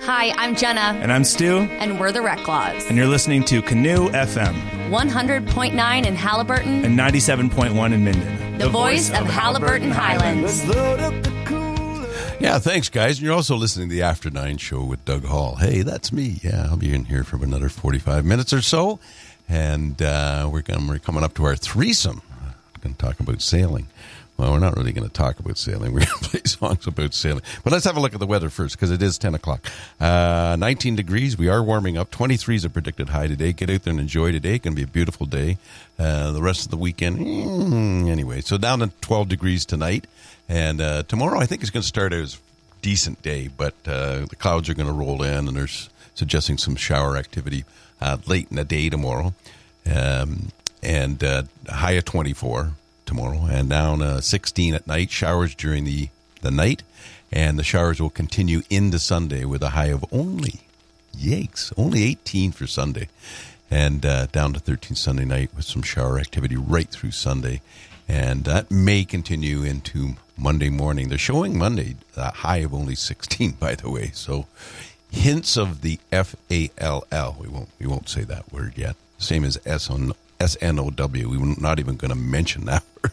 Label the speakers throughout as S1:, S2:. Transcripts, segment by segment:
S1: Hi, I'm Jenna.
S2: And I'm Stu.
S1: And we're the Reclaws.
S2: And you're listening to Canoe FM.
S1: 100.9 in Haliburton.
S2: And 97.1 in Minden.
S1: The voice of Haliburton Highlands.
S3: Yeah, thanks, guys. And you're also listening to the After 9 show with Doug Hall. Hey, that's me. Yeah, I'll be in here for another 45 minutes or so. And we're coming up to our threesome. We're going to talk about sailing. Well, we're not really going to talk about sailing. We're going to play songs about sailing. But let's have a look at the weather first, because it is 10 o'clock. 19 degrees. We are warming up. 23 is a predicted high today. Get out there and enjoy today. It's going to be a beautiful day. The rest of the weekend, anyway. So down to 12 degrees tonight. And tomorrow, I think, is going to start out as a decent day. But the clouds are going to roll in, and there's suggesting some shower activity late in the day tomorrow. And a high of 24. Tomorrow, and down 16 at night. Showers during the night, and the showers will continue into Sunday with a high of only 18 for Sunday, and down to 13 Sunday night with some shower activity right through Sunday, and that may continue into Monday morning. They're showing Monday a high of only 16, by the way, so hints of the FALL. We won't say that word yet. Same as SNOW. We're not even going to mention that word.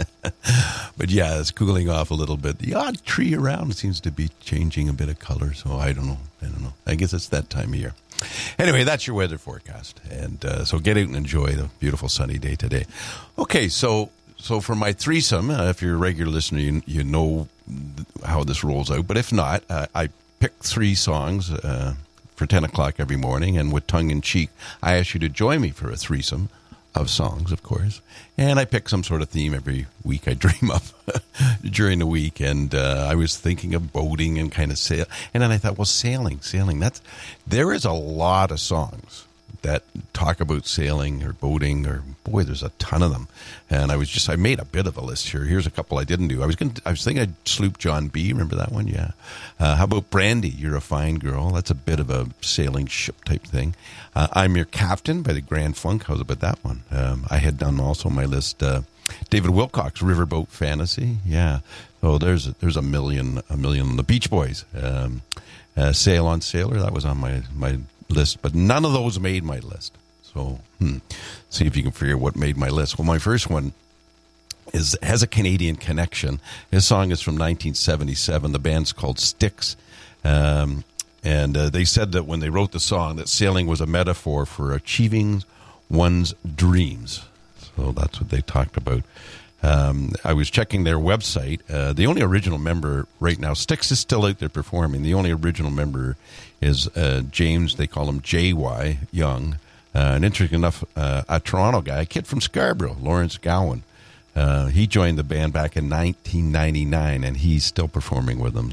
S3: But yeah, it's cooling off a little bit. The odd tree around seems to be changing a bit of color, so I don't know. I guess it's that time of year. Anyway, that's your weather forecast. And so get out and enjoy the beautiful sunny day today. Okay, so for my threesome, if you're a regular listener, you know how this rolls out. But if not, I pick 3 songs for 10 o'clock every morning. And with tongue-in-cheek, I ask you to join me for a threesome of songs, of course, and I pick some sort of theme every week I dream up during the week, and I was thinking of boating and kind of sail, and then I thought, well, sailing, there is a lot of songs that talk about sailing or boating, or boy, there's a ton of them, and I made a bit of a list here. Here's a couple I didn't do. I was thinking I'd sloop John B. Remember that one? Yeah. How about Brandy? You're a Fine Girl. That's a bit of a sailing ship type thing. I'm Your Captain by the Grand Funk. How's about that one? I had done also on my list David Wilcox, Riverboat Fantasy. Yeah. So there's a million. The Beach Boys, Sail on Sailor. That was on my list, but none of those made my list. So see if you can figure out what made my list. Well, my first one has a Canadian connection. This song is from 1977. The band's called Styx. And they said that when they wrote the song, that sailing was a metaphor for achieving one's dreams. So that's what they talked about. I was checking their website. The only original member right now, Styx is still out there performing. The only original member is James, they call him J.Y. Young. And interesting enough, a Toronto guy, a kid from Scarborough, Lawrence Gowan. He joined the band back in 1999, and he's still performing with them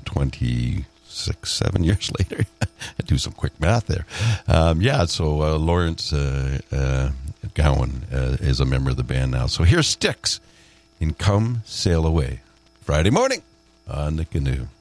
S3: 7 years later. I do some quick math there. So Lawrence Gowan is a member of the band now. So here's Styx in Come Sail Away, Friday morning on the Canoe.